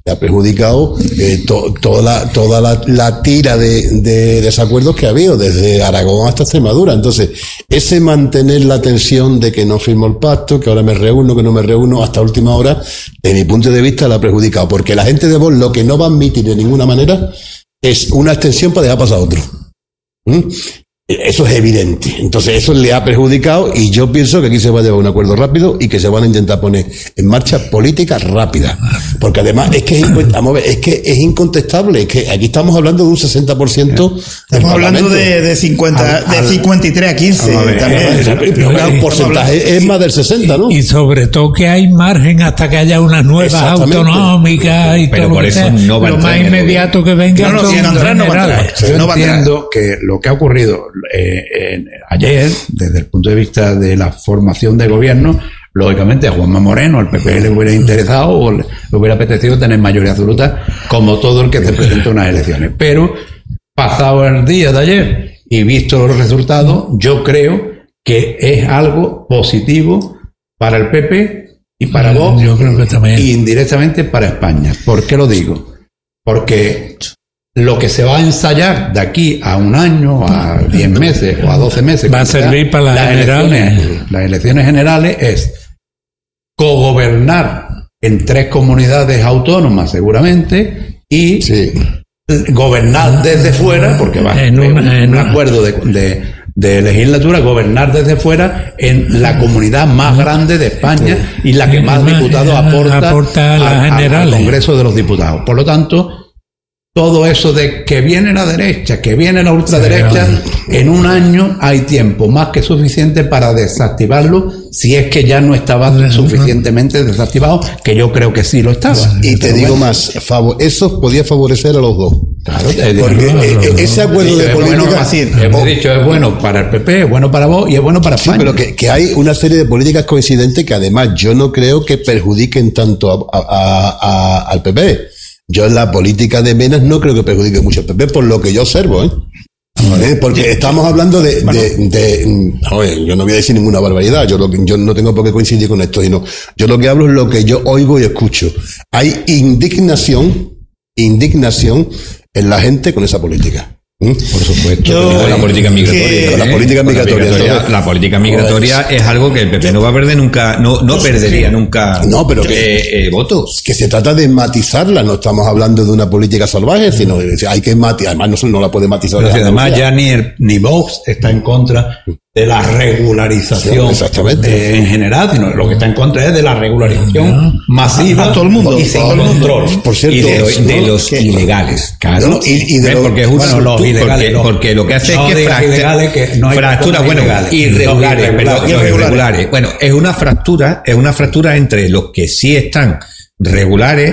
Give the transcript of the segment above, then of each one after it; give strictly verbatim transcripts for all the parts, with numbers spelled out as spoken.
le ha perjudicado eh, to, toda la, toda la, la tira de, de desacuerdos que ha habido, desde Aragón hasta Extremadura. Entonces, ese mantener la tensión de que no firmo el pacto, que ahora me reúno, que no me reúno, hasta última hora, desde mi punto de vista, la ha perjudicado. Porque la gente de Vox lo que no va a admitir de ninguna manera es una extensión para dejar pasar a otro. ¿Mm? Eso es evidente. Entonces eso le ha perjudicado y yo pienso que aquí se va a llevar un acuerdo rápido y que se van a intentar poner en marcha políticas rápidas. Porque además es que es, vamos a ver, es que es incontestable, es que aquí estamos hablando de un sesenta por ciento. Estamos hablando de, de cincuenta, al, de cincuenta y tres a quince. Ver, también. El porcentaje es más del sesenta, ¿no? Y sobre todo que hay margen hasta que haya unas nuevas autonómicas y pero todo por lo, eso que no va lo más inmediato que venga. No, no, si no entrar, no va a entrar. Yo no va a entiendo que lo que ha ocurrido Eh, eh, ayer, desde el punto de vista de la formación de gobierno, lógicamente a Juanma Moreno, al P P le hubiera interesado o le hubiera apetecido tener mayoría absoluta, como todo el que se presenta a unas elecciones. Pero, pasado el día de ayer y visto los resultados, yo creo que es algo positivo para el P P y para Vox, yo creo que también. y indirectamente para España. ¿Por qué lo digo? Porque lo que se va a ensayar de aquí a un año, a diez meses o a doce meses, va a servir para las, las generales. Elecciones, las elecciones generales es cogobernar en tres comunidades autónomas seguramente y sí. gobernar desde fuera, porque va a un, un acuerdo de, de, de legislatura, gobernar desde fuera en la comunidad más grande de España y la que más diputados aporta, aporta a las al, generales. al Congreso de los Diputados. Por lo tanto, todo eso de que viene la derecha, que viene la ultraderecha, en un año hay tiempo más que suficiente para desactivarlo, si es que ya no estaba suficientemente desactivado, que yo creo que sí lo estaba. Y te digo bueno. más, favor, eso podía favorecer a los dos. Claro, porque no, no, no, no, ese acuerdo no, de es política... Bueno, así, hemos dicho, es bueno para el P P, es bueno para vos y es bueno para España. Sí, pero que, que hay una serie de políticas coincidentes que además yo no creo que perjudiquen tanto a, a, a, al P P. Yo en la política de Menas no creo que perjudique mucho al P P, por lo que yo observo, ¿eh? ¿Eh? Porque estamos hablando de... Bueno. de, de oye, yo no voy a decir ninguna barbaridad, yo, lo, yo no tengo por qué coincidir con esto, sino yo lo que hablo es lo que yo oigo y escucho. Hay indignación, indignación en la gente con esa política. ¿Mm? Por supuesto. Yo, con la política migratoria. que, ¿eh? la política Con migratoria. La, migratoria, Entonces, la política migratoria es algo que el P P no va a perder nunca, no, no perdería nunca no, pero que, eh, eh, votos. Que se trata de matizarla, no estamos hablando de una política salvaje, sino de, hay que matizar, además no, no la puede matizar. Pero si además ya ni, el, ni Vox está en contra de la regularización sí, eh, en general, sino lo que está en contra es de la regularización masiva a todo el mundo, y sin todo el mundo. control. Por cierto, y de, de ¿no? los ¿Qué? ilegales, claro. No, no, y, y de ¿ves? los, porque es una bueno, los porque, ilegales, porque, no. porque lo que hace No es que digas fractura, ilegales, que no hay fractura bueno, ilegales. irregulares, Los perdón, los irregulares. irregulares. Bueno, es una fractura, es una fractura entre los que sí están regulares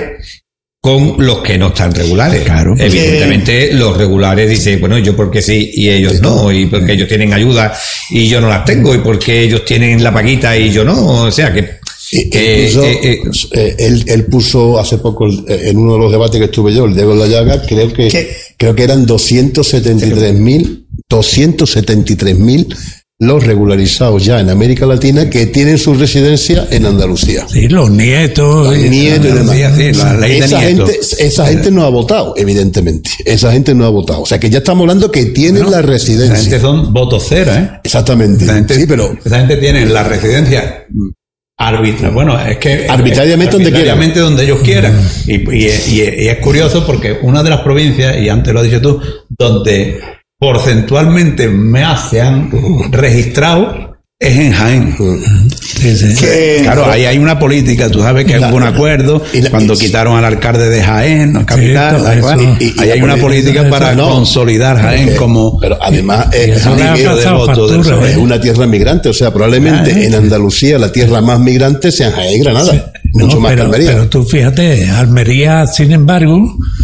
con los que no están regulares. Claro. Evidentemente, los regulares dicen, bueno, yo porque sí y ellos no, y porque ellos tienen ayuda y yo no las tengo, y porque ellos tienen la paguita y yo no, o sea que... que incluso, eh, eh, eh, él, él puso hace poco en uno de los debates que estuve yo, el dedo en la llaga, creo que ¿Qué? creo que eran doscientos setenta y tres mil doscientos setenta y tres mil los regularizados ya en América Latina que tienen su residencia en Andalucía. Sí, los nietos. Los nietos y demás. Sí, la ley de esa nietos. gente, esa gente no ha votado, evidentemente. Esa gente no ha votado. O sea que ya estamos hablando que tienen Bueno, la residencia. Esa gente son votos cera, ¿eh? Exactamente. Esa gente, sí, pero esa gente tiene la residencia arbitra. Bueno, es que arbitrariamente donde arbitrariamente donde ellos quieran. Y, y, y, y es curioso porque una de las provincias, y antes lo has dicho tú, donde porcentualmente más se han registrado es en Jaén. Sí, sí. que, Claro, ahí hay una política, tú sabes que la, hubo un acuerdo y la, cuando y, quitaron al alcalde de Jaén, ¿no? Capital, todo ¿sabes? eso. Y, y ahí hay una política para no, consolidar Jaén eh, como pero además es, eso le ha nivel de pasado voto del factura, P S O E. es una tierra migrante, o sea, probablemente Ah, ¿eh? en Andalucía la tierra más migrante sea Jaén y Granada, Sí. mucho No, más pero, que Almería. pero tú fíjate, Almería, sin embargo,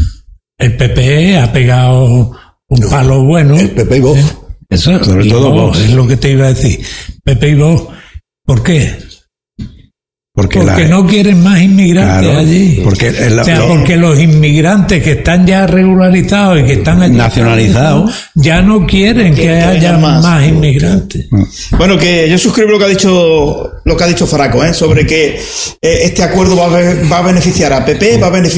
el P P ha pegado un No, palo bueno. el P P y Vox. ¿Eh? Eso, Sobre y todo Vox, Vox. es lo que te iba a decir. P P y Vox, ¿por qué? Porque, Porque la, no quieren más inmigrantes claro, allí. porque el- o sea, lo- porque los inmigrantes que están ya regularizados y que están allí Nacionalizados. ya no quieren que, que haya haya más. más, inmigrantes. Bueno, que yo suscribo lo que ha dicho lo que ha dicho Faraco, ¿eh? sobre que eh, este acuerdo va a, va a beneficiar a P P, va a beneficiar